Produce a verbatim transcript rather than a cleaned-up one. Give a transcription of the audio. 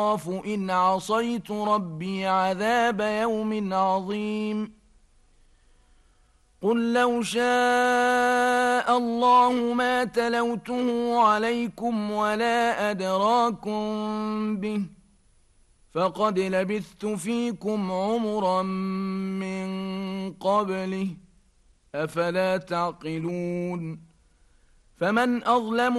أخاف إن عصيت ربي عذاب يوم عظيم قل لو شاء الله ما تلوته عليكم ولا أدراكم به فقد لبثت فيكم عمرا من قبله أفلا تعقلون فمن أظلم